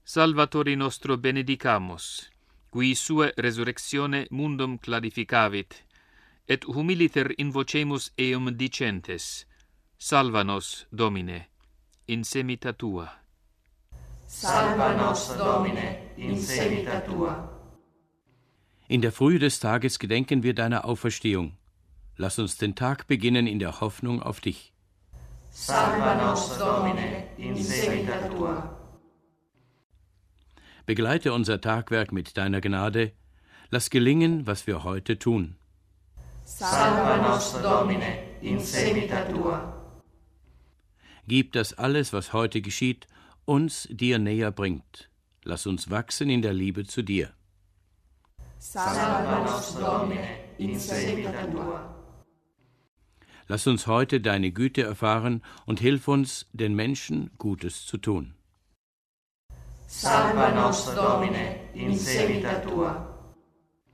Salvatori nostro benedicamus, qui sua resurrectione mundum clarificavit, et humiliter invocemus eum dicentes, salva nos, Domine, in semita Tua. Salva nos, Domine, in semita Tua. In der Frühe des Tages gedenken wir deiner Auferstehung. Lass uns den Tag beginnen in der Hoffnung auf dich. Salva nos, Domine, in semita Tua. Begleite unser Tagwerk mit deiner Gnade. Lass gelingen, was wir heute tun. Salva nos, Domine, in semita Tua. Gib, dass alles, was heute geschieht, uns dir näher bringt. Lass uns wachsen in der Liebe zu dir. Salva nos, Domine, in semita Tua. Lass uns heute deine Güte erfahren und hilf uns, den Menschen Gutes zu tun. Salva nos, Domine, in semita Tua.